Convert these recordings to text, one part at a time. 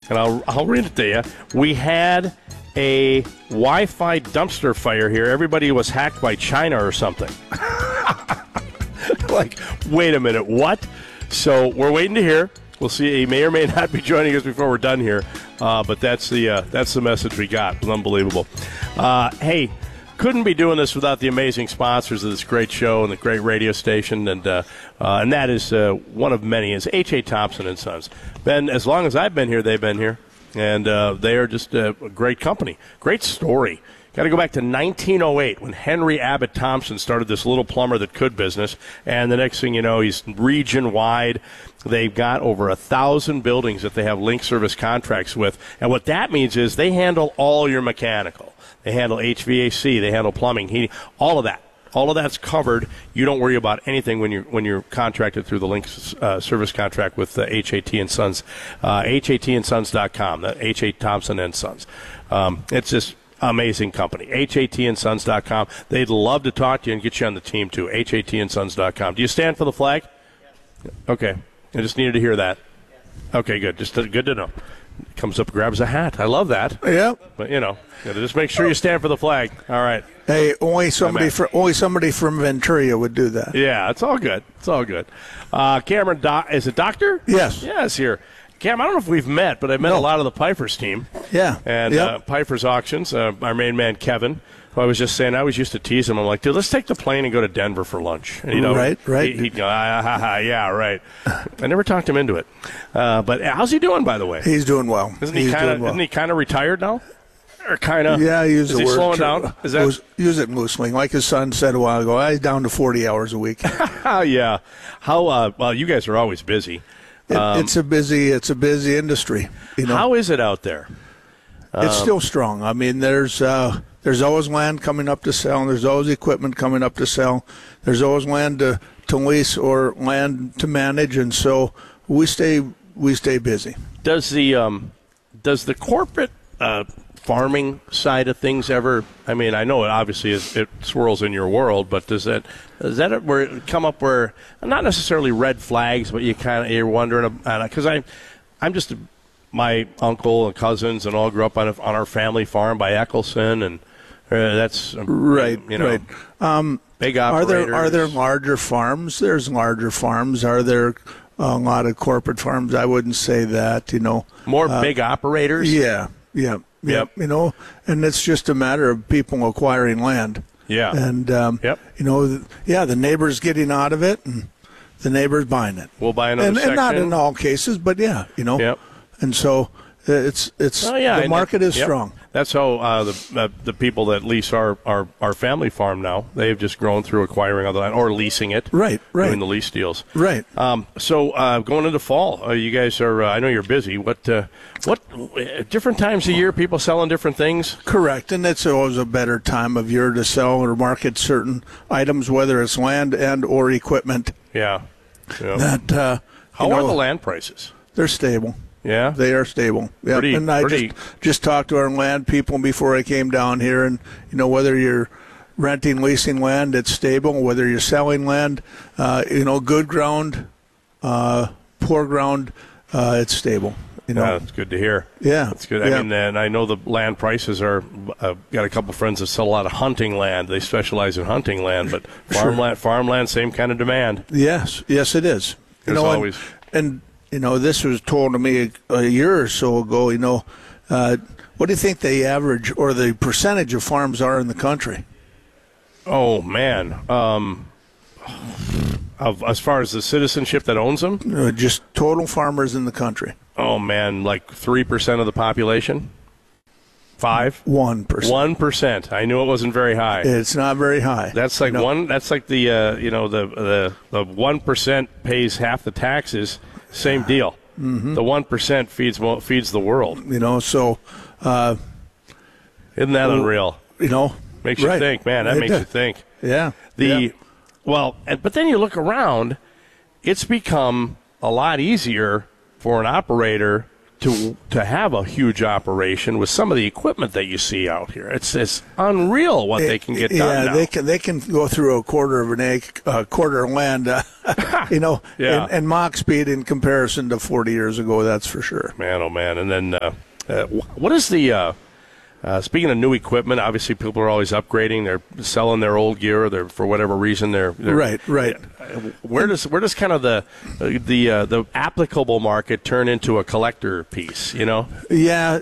and I'll read it to you. We had a Wi-Fi dumpster fire here. Everybody was hacked by China or something. Like, wait a minute, what? So we're waiting to hear. We'll see. He may or may not be joining us before we're done here. But that's the message we got. It was unbelievable. Hey, couldn't be doing this without the amazing sponsors of this great show and the great radio station, and that is one of many is H.A. Thompson & Sons. Ben, as long as I've been here, they've been here, and they are just a great company. Great story. Got to go back to 1908 when Henry Abbott Thompson started this little plumber that could business, and the next thing you know, he's region-wide. They've got over 1,000 buildings that they have link service contracts with, and what that means is they handle all your mechanical. They handle HVAC, they handle plumbing, heating, all of that. All of that's covered. You don't worry about anything when you're contracted through the link service contract with H.A.T. & Sons. HATandsons.com, H.A. Thompson & Sons. It's just amazing company. HATandsons.com. They'd love to talk to you and get you on the team, too. HATandsons.com. Do you stand for the flag? Yes. Okay. I just needed to hear that. Yes. Okay, good. Just good to know. Comes up, grabs a hat. I love that. Yeah. But, gotta just make sure you stand for the flag. All right. Hey, only somebody from Venturia would do that. Yeah, it's all good. It's all good. Cameron, is it Doctor? Yes. Yes, here. Cam, I don't know if we've met, but I met a lot of the Pipers team. Yeah. And Pipers Auctions, our main man, Kevin, who I was just saying, I always used to tease him. I'm like, dude, let's take the plane and go to Denver for lunch. And, right. He'd go, yeah, right. I never talked him into it. But how's he doing, by the way? He's doing well. Isn't he kind of retired now? Or kind of? Yeah, is he slowing down? Use it loosely. Like his son said a while ago, he's down to 40 hours a week. Yeah. How? Well, you guys are always busy. It's a busy industry. How is it out there? It's still strong. I mean, there's always land coming up to sell. There's always equipment coming up to sell. There's always land to lease or land to manage, and so we stay busy. Does the corporate farming side of things ever? I mean, I know it obviously it swirls in your world, but does that where it come up where not necessarily red flags, but you're wondering because I'm just my uncle and cousins and all grew up on our family farm by Eccleston, and that's right. Big operators. Are there larger farms? There's larger farms. Are there a lot of corporate farms? I wouldn't say that. More big operators. Yeah. Yep. And it's just a matter of people acquiring land. Yeah. And, the neighbor's getting out of it and the neighbor's buying it. We'll buy another section. And not in all cases, but Yep. And so the market is strong. That's how the people that lease our family farm now, they've just grown through acquiring other land or leasing it. Right. Doing the lease deals. Right. So going into fall, you guys are, I know you're busy. What different times of year people selling different things? Correct. And it's always a better time of year to sell or market certain items, whether it's land and or equipment. Yeah. That, how are the land prices? They're stable. Yeah, they are stable. Yeah, and I just talked to our land people before I came down here, and whether you're renting, leasing land, it's stable. Whether you're selling land, good ground, poor ground, it's stable. That's good to hear. Yeah, that's good. Yeah. I mean, and I know the land prices are. Got a couple friends that sell a lot of hunting land. They specialize in hunting land, but farmland, same kind of demand. Yes, it is. Always. And this was told to me a year or so ago. What do you think the average or the percentage of farms are in the country? Oh man, as far as the citizenship that owns them, just total farmers in the country. Oh man, like 3% of the population. 1%. 1%. I knew it wasn't very high. It's not very high. That's like one. That's like the the 1% pays half the taxes. Same deal. Mm-hmm. The 1% feeds the world. So isn't that unreal? Makes you think, man. That makes you think. Yeah. But then you look around. It's become a lot easier for an operator to have a huge operation with some of the equipment that you see out here. It's unreal what they can get done now. They can go through a quarter of an acre, quarter of land, and Mach speed in comparison to 40 years ago. That's for sure. Man, oh man! And then what is the? Speaking of new equipment, obviously people are always upgrading. They're selling their old gear. They're for whatever reason. They're right. Where does kind of the applicable market turn into a collector piece? Yeah,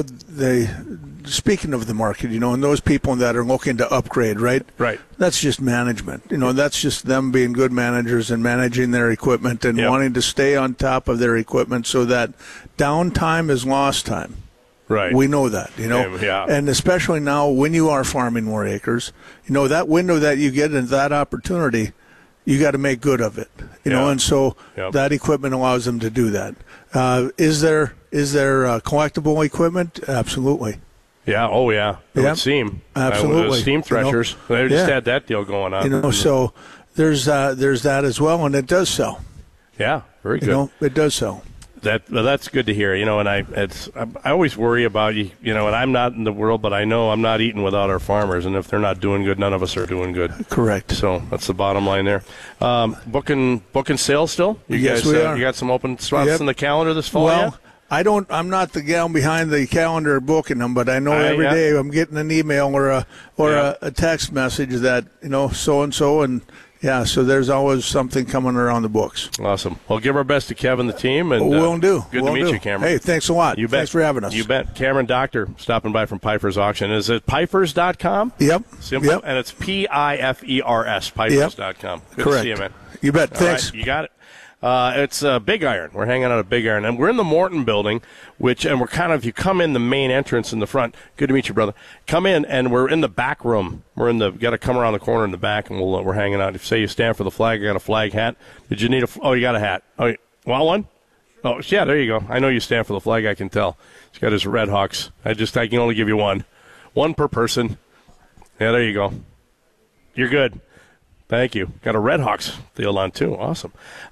speaking of the market, and those people that are looking to upgrade, right? Right. That's just management. That's just them being good managers and managing their equipment and wanting to stay on top of their equipment so that downtime is lost time. Right. We know that, Yeah. And especially now when you are farming more acres, that window that you get into that opportunity, you got to make good of it, and so that equipment allows them to do that. Is there collectible equipment? Absolutely. Yeah. Oh, yeah. It would seem. Absolutely. Steam threshers. They just had that deal going on. So there's that as well, and it does sell. Yeah. Very good. It does sell. That's good to hear, and I always worry about and I'm not in the world, but I know I'm not eating without our farmers, and if they're not doing good, none of us are doing good. Correct. So that's the bottom line there. Booking sales still? Yes, we are. You got some open spots in the calendar this fall? Well, yet? I'm not the gal behind the calendar booking them, but I know every day I'm getting an email or a text message that so and so and. Yeah, so there's always something coming around the books. Awesome. Well, give our best to Kevin, the team. And we'll do. Good to meet you, Cameron. Hey, thanks a lot. You bet. Thanks for having us. You bet. Cameron Doctor stopping by from Pifers Auction. Is it Pifers.com? Yep. Simple. Yep. And it's Pifers, Pifers.com. Good Correct. to see you, man. You bet. All Thanks. Right, you got it. It's Big Iron. We're hanging out at Big Iron. And we're in the Morton building, and we're kind of, you come in the main entrance in the front. Good to meet you, brother. Come in, and we're in the back room. Got to come around the corner in the back, and we're hanging out. If you say you stand for the flag, I got a flag hat. Did you need you got a hat. Oh, you want one? Oh, yeah, there you go. I know you stand for the flag, I can tell. He's got his Red Hawks. I can only give you one. One per person. Yeah, there you go. You're good. Thank you. Got a Red Hawks deal on, too. Awesome.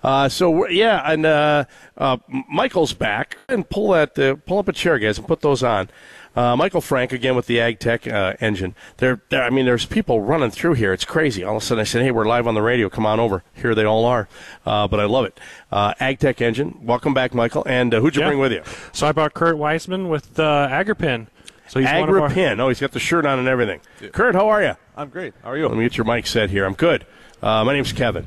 Michael's back. And pull up a chair, guys, and put those on. Michael Frank, again, with the AgTech engine. There's people running through here. It's crazy. All of a sudden, I said, hey, we're live on the radio. Come on over. Here they all are. But I love it. AgTech engine. Welcome back, Michael. And who'd you bring with you? So I brought Kurt Weissman with Agripin. So he's Agripin. He's got the shirt on and everything. Yeah. Kurt, how are you? I'm great. How are you? Let me get your mic set here. I'm good. My name's Kevin.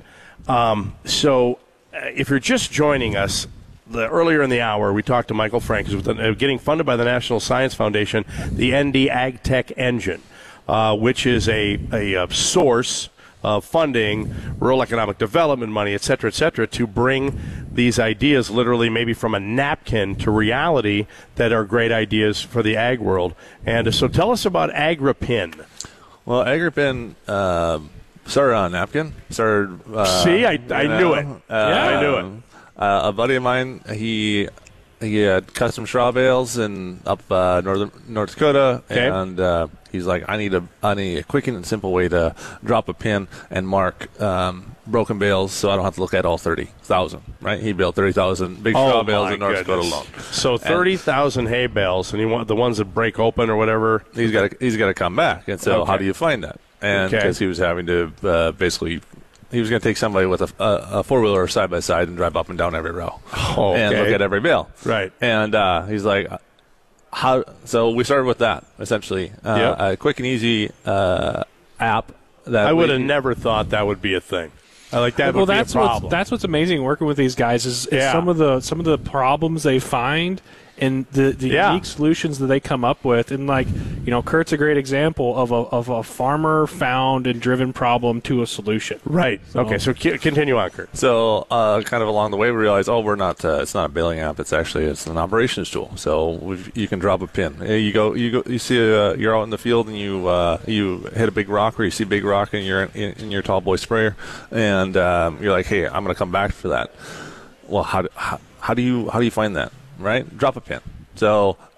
If you're just joining us, earlier in the hour, we talked to Michael Frank, who's getting funded by the National Science Foundation, the ND AgTech engine, which is a source of funding, rural economic development money, et cetera, to bring these ideas literally maybe from a napkin to reality that are great ideas for the ag world. And so tell us about Agripin. Well, Agripin started on a napkin. I knew it. I knew it. A buddy of mine, he had custom straw bales in up North Dakota, and he's like, I need a quick and simple way to drop a pin and mark broken bales, so I don't have to look at all 30,000. Right? He built 30,000 big straw bales in North Dakota alone. So 30,000 hay bales, and he want the ones that break open or whatever. He's got to come back, and so how do you find that? And because he was having to basically. He was going to take somebody with a four-wheeler side by side and drive up and down every row and look at every bale. Right. And he's like, "How?" So we started with that essentially, a quick and easy app. That I would have never thought that would be a thing. I like that. Well, that's be a problem. That's what's amazing working with these guys is some of the problems they find and the unique solutions that they come up with. And Kurt's a great example of a farmer found and driven problem to a solution. Right. Okay. So continue on, Kurt. So kind of along the way we realized, we're not. It's not a baling app. It's an operations tool. So you can drop a pin. You see you're out in the field and you hit a big rock, or you see a big rock in your tall boy sprayer, and you're like, hey, I'm going to come back for that. Well, how do you find that? Right? Drop a pin. So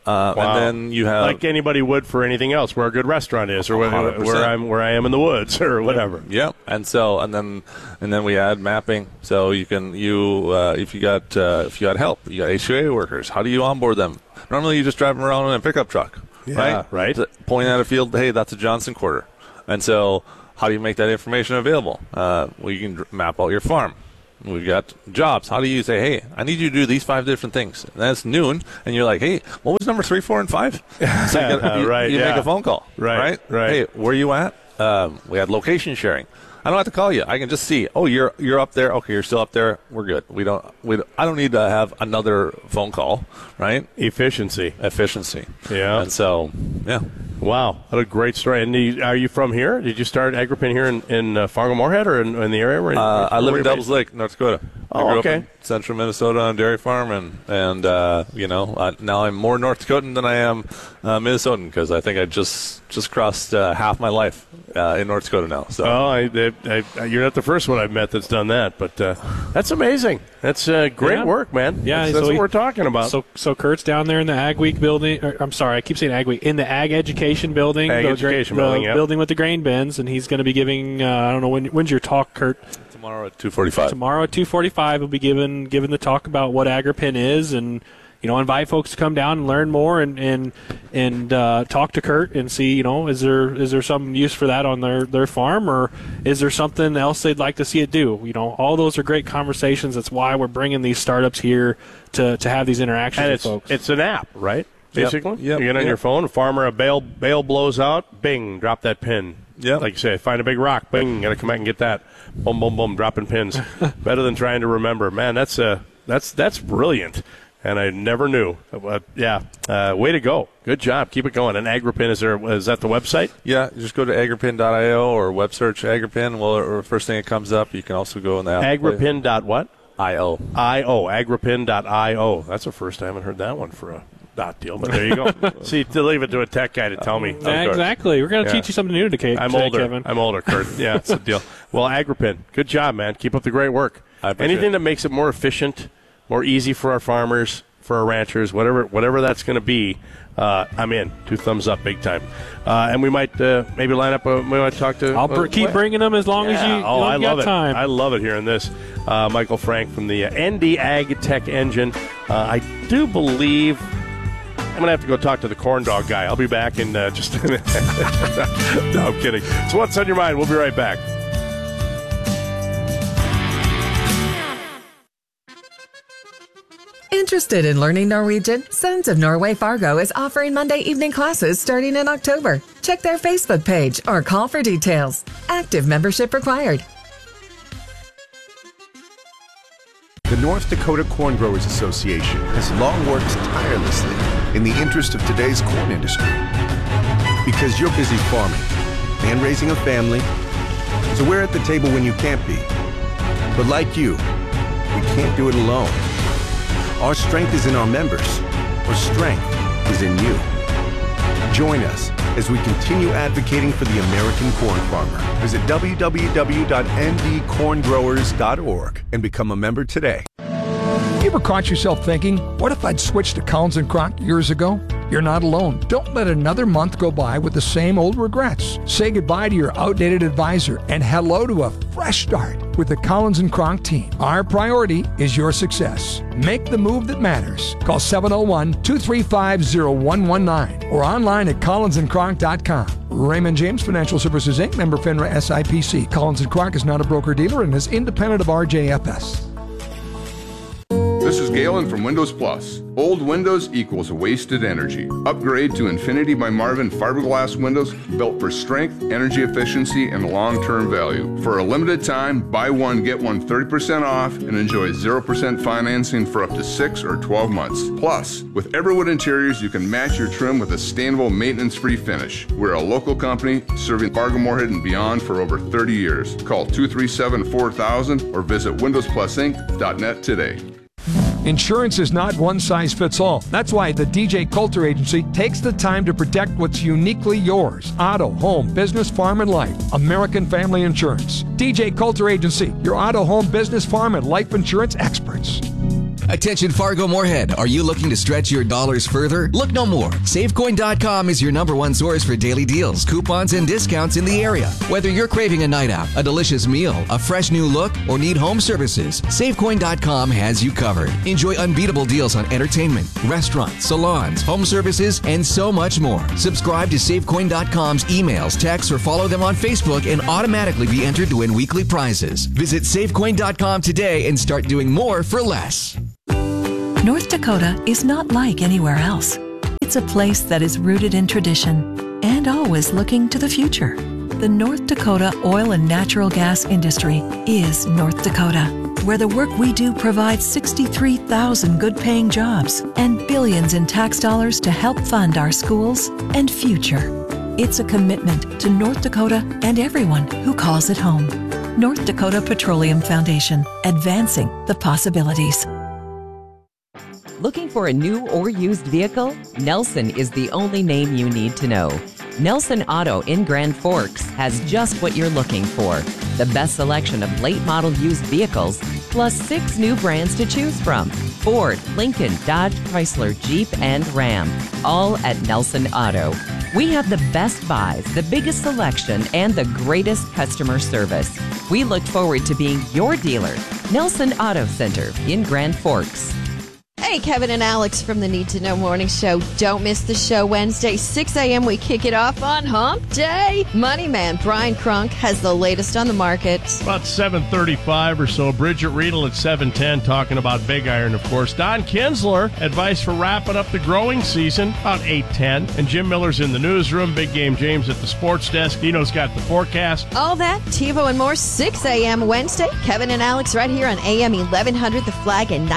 Wow. And then you have like anybody would for anything else, where a good restaurant is, or where I am in the woods, or whatever. Yep. And then we add mapping, so you can if you got help, you got HOA workers. How do you onboard them? Normally, you just drive them around in a pickup truck, right? Pointing at a field, hey, that's a Johnson quarter. And so, how do you make that information available? Well, you can map out your farm. We've got jobs. How do you say, hey, I need you to do these 5 different things? And then it's noon, and you're like, hey, what was number 3, 4, and 5? So you make a phone call. Right. Hey, where are you at? We had location sharing. I don't have to call you. I can just see, oh, you're up there. Okay, you're still up there. We're good. I don't need to have another phone call, right? Efficiency. Yeah. And so, yeah. Wow, what a great story. And are you from here? Did you start Agri-Pin here in Fargo-Moorhead or in the area? I live in Devils Lake, North Dakota. Oh, I grew okay. up in central Minnesota on a dairy farm, and now I'm more North Dakotan than I am Minnesotan, because I think I just crossed half my life in North Dakota now. So. You're not the first one I've met that's done that, but that's amazing. That's great work, man. Yeah, that's what we're talking about. So Kurt's down there in the Ag Week building. I'm sorry, I keep saying Ag Week. In the Ag Education building. Building with the grain bins, and he's going to be giving, I don't know, when's your talk, Kurt? Tomorrow at 2:45. Tomorrow at 2:45 he'll be giving the talk about what Agri-Pin is, and invite folks to come down and learn more and talk to Kurt and see, is there some use for that on their farm, or is there something else they'd like to see it do? All those are great conversations. That's why we're bringing these startups here to have these interactions with folks. It's an app, right? Basically, Yep. You get on your phone, a farmer, a bale blows out, bing, drop that pin. Yeah, like you say, find a big rock, bing, got to come back and get that. Boom, boom, boom, dropping pins. Better than trying to remember. Man, that's brilliant. And I never knew. Way to go. Good job. Keep it going. And Agri-Pin, is that the website? Yeah, just go to agripin.io or web search Agri-Pin. Well, first thing that comes up, you can also go in the app. Agripin. What? I-O. Agripin.io. That's the first time I haven't heard that one for a deal, but there you go. See, to leave it to a tech guy to tell me. Exactly. We're going to teach you something new today, Kevin. I'm older, Kurt. Yeah, it's a deal. Well, Agri-Pin, good job, man. Keep up the great work. Anything that makes it more efficient, more easy for our farmers, for our ranchers, whatever that's going to be, I'm in. 2 thumbs up, big time. And we might maybe line up. We might talk to. I'll keep bringing them as long as you. I love it. Time. I love it hearing this. Michael Frank from the ND Ag Tech Engine. I do believe I'm going to have to go talk to the corn dog guy. I'll be back in just a minute. No, I'm kidding. So what's on your mind? We'll be right back. Interested in learning Norwegian? Sons of Norway Fargo is offering Monday evening classes starting in October. Check their Facebook page or call for details. Active membership required. The North Dakota Corn Growers Association has long worked tirelessly in the interest of today's corn industry. Because you're busy farming and raising a family, so we're at the table when you can't be. But like you, we can't do it alone. Our strength is in our members. Our strength is in you. Join us as we continue advocating for the American corn farmer. Visit www.ndcorngrowers.org and become a member today. You ever caught yourself thinking, what if I'd switched to Collins & Kronk years ago? You're not alone. Don't let another month go by with the same old regrets. Say goodbye to your outdated advisor and hello to a fresh start with the Collins & Kronk team. Our priority is your success. Make the move that matters. Call 701-235-0119 or online at collinsandkronk.com. Raymond James Financial Services, Inc., member FINRA SIPC. Collins & Kronk is not a broker-dealer and is independent of RJFS. This is Galen from Windows Plus. Old windows equals wasted energy. Upgrade to Infinity by Marvin fiberglass windows built for strength, energy efficiency, and long-term value. For a limited time, buy one, get one 30% off and enjoy 0% financing for up to 6 or 12 months. Plus, with Everwood Interiors, you can match your trim with a sustainable, maintenance-free finish. We're a local company serving Fargo-Moorhead and beyond for over 30 years. Call 237-4000 or visit windowsplusinc.net today. Insurance is not one size fits all. That's why the DJ Coulter Agency takes the time to protect what's uniquely yours. Auto, home, business, farm, and life. American Family Insurance. DJ Coulter Agency, your auto, home, business, farm, and life insurance experts. Attention Fargo Moorhead, are you looking to stretch your dollars further? Look no more. SaveCoin.com is your #1 source for daily deals, coupons, and discounts in the area. Whether you're craving a night out, a delicious meal, a fresh new look, or need home services, SaveCoin.com has you covered. Enjoy unbeatable deals on entertainment, restaurants, salons, home services, and so much more. Subscribe to SaveCoin.com's emails, texts, or follow them on Facebook and automatically be entered to win weekly prizes. Visit SaveCoin.com today and start doing more for less. North Dakota is not like anywhere else. It's a place that is rooted in tradition and always looking to the future. The North Dakota oil and natural gas industry is North Dakota, where the work we do provides 63,000 good-paying jobs and billions in tax dollars to help fund our schools and future. It's a commitment to North Dakota and everyone who calls it home. North Dakota Petroleum Foundation, advancing the possibilities. Looking for a new or used vehicle? Nelson is the only name you need to know. Nelson Auto in Grand Forks has just what you're looking for. The best selection of late model used vehicles, plus 6 new brands to choose from. Ford, Lincoln, Dodge, Chrysler, Jeep, and Ram, all at Nelson Auto. We have the best buys, the biggest selection, and the greatest customer service. We look forward to being your dealer. Nelson Auto Center in Grand Forks. Hey, Kevin and Alex from the Need to Know Morning Show. Don't miss the show Wednesday, 6 a.m. We kick it off on Hump Day. Money Man Brian Crunk has the latest on the market. About 7:35 or so. Bridget Riedel at 7:10 talking about big iron, of course. Don Kinsler, advice for wrapping up the growing season, about 8:10. And Jim Miller's in the newsroom. Big Game James at the sports desk. Dino's got the forecast. All that, TiVo and more, 6 a.m. Wednesday. Kevin and Alex right here on AM 1100 The Flag and